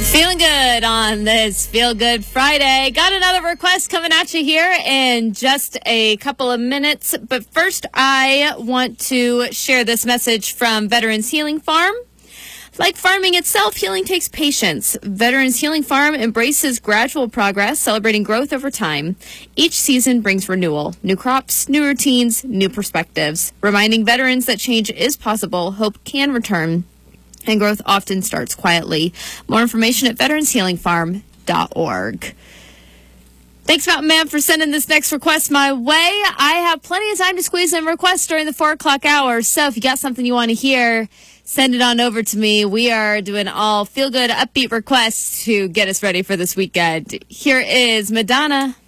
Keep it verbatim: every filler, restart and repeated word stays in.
Feeling good on this Feel Good Friday. Got another request coming at you here in just a couple of minutes. But first, I want to share this message from Veterans Healing Farm. Like farming itself, healing takes patience. Veterans Healing Farm embraces gradual progress, celebrating growth over time. Each season brings renewal, new crops, new routines, new perspectives, reminding veterans that change is possible, hope can return, and growth often starts quietly. More information at veterans healing farm dot org. Thanks, Mountain Man, for sending this next request my way. I have plenty of time to squeeze in requests during the four o'clock hour, so if you got something you want to hear, send it on over to me. We are doing all feel-good, upbeat requests to get us ready for this weekend. Here is Madonna.